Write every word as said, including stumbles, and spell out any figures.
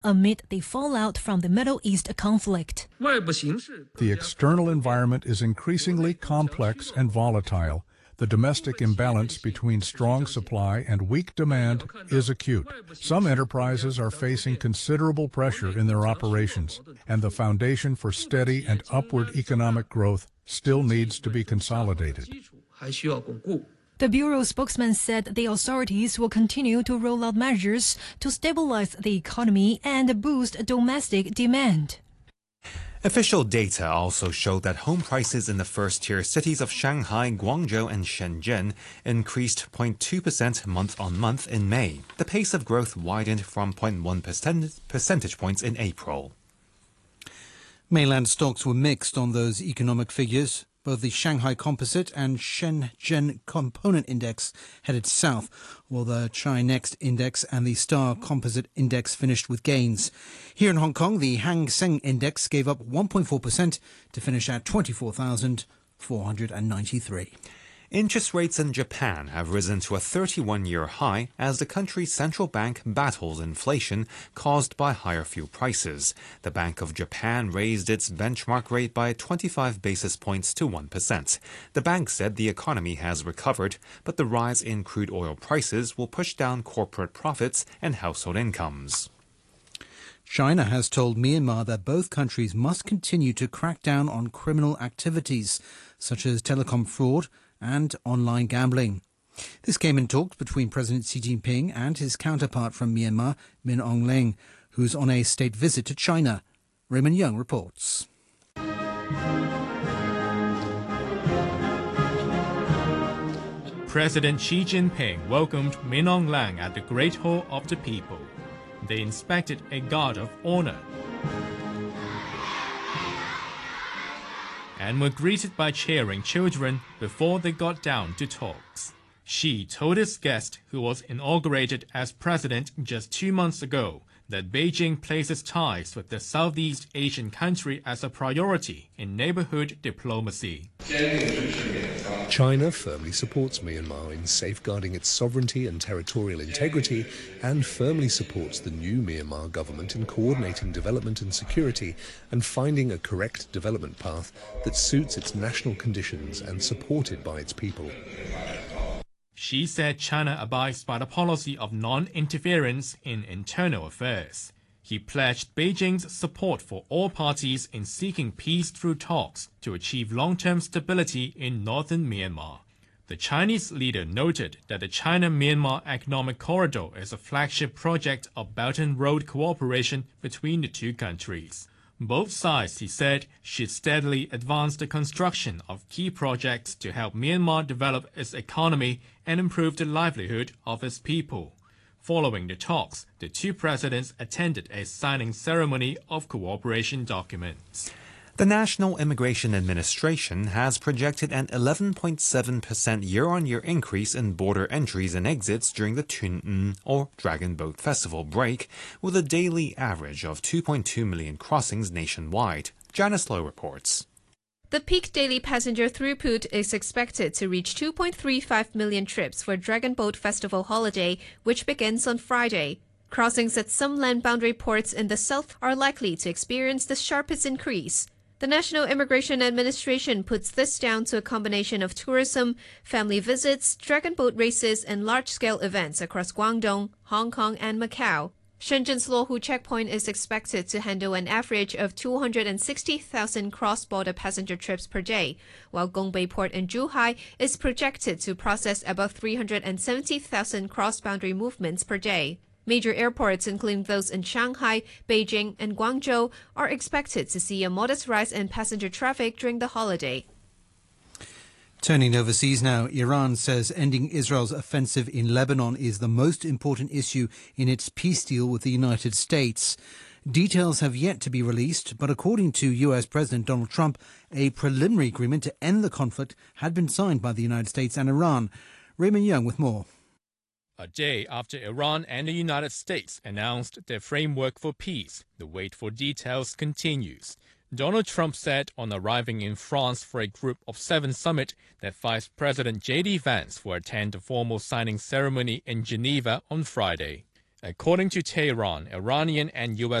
amid the fallout from the Middle East conflict. The external environment is increasingly complex and volatile. The domestic imbalance between strong supply and weak demand is acute. Some enterprises are facing considerable pressure in their operations, and the foundation for steady and upward economic growth still needs to be consolidated. The Bureau spokesman said the authorities will continue to roll out measures to stabilize the economy and boost domestic demand. Official data also showed that home prices in the first-tier cities of Shanghai, Guangzhou and Shenzhen increased zero point two percent month-on-month in May. The pace of growth widened from zero point one percentage points in April. Mainland stocks were mixed on those economic figures. Both the Shanghai Composite and Shenzhen Component Index headed south, while the Chi-Next Index and the Star Composite Index finished with gains. Here in Hong Kong, the Hang Seng Index gave up one point four percent to finish at twenty-four thousand four hundred ninety-three. Interest rates in Japan have risen to a thirty-one-year high as the country's central bank battles inflation caused by higher fuel prices. The Bank of Japan raised its benchmark rate by twenty-five basis points to one percent. The bank said the economy has recovered, but the rise in crude oil prices will push down corporate profits and household incomes. China has told Myanmar that both countries must continue to crack down on criminal activities, such as telecom fraud and online gambling. This came in talks between President Xi Jinping and his counterpart from Myanmar, Min Aung Hlaing, who's on a state visit to China. Raymond Young reports. President Xi Jinping welcomed Min Aung Hlaing at the Great Hall of the People. They inspected a guard of honor and were greeted by cheering children before they got down to talks. Xi told his guest, who was inaugurated as president just two months ago, that Beijing places ties with the Southeast Asian country as a priority in neighborhood diplomacy. China firmly supports Myanmar in safeguarding its sovereignty and territorial integrity and firmly supports the new Myanmar government in coordinating development and security and finding a correct development path that suits its national conditions and supported by its people. Xi said China abides by the policy of non-interference in internal affairs. He pledged Beijing's support for all parties in seeking peace through talks to achieve long-term stability in northern Myanmar. The Chinese leader noted that the China-Myanmar Economic Corridor is a flagship project of Belt and Road cooperation between the two countries. Both sides, he said, should steadily advance the construction of key projects to help Myanmar develop its economy and improve the livelihood of its people. Following the talks, the two presidents attended a signing ceremony of cooperation documents. The National Immigration Administration has projected an eleven point seven percent year-on-year increase in border entries and exits during the Chun En, or Dragon Boat Festival break, with a daily average of two point two million crossings nationwide. Janice Lowe reports. The peak daily passenger throughput is expected to reach two point three five million trips for Dragon Boat Festival holiday, which begins on Friday. Crossings at some land boundary ports in the south are likely to experience the sharpest increase. The National Immigration Administration puts this down to a combination of tourism, family visits, dragon boat races, and large-scale events across Guangdong, Hong Kong, and Macau. Shenzhen's Luohu checkpoint is expected to handle an average of two hundred sixty thousand cross-border passenger trips per day, while Gongbei Port in Zhuhai is projected to process about three hundred seventy thousand cross-boundary movements per day. Major airports, including those in Shanghai, Beijing, and Guangzhou, are expected to see a modest rise in passenger traffic during the holiday. Turning overseas now, Iran says ending Israel's offensive in Lebanon is the most important issue in its peace deal with the United States. Details have yet to be released, but according to U S President Donald Trump, a preliminary agreement to end the conflict had been signed by the United States and Iran. Raymond Young with more. A day after Iran and the United States announced their framework for peace, the wait for details continues. Donald Trump said on arriving in France for a Group of Seven summit that Vice President J D Vance will attend the formal signing ceremony in Geneva on Friday. According to Tehran, Iranian and U S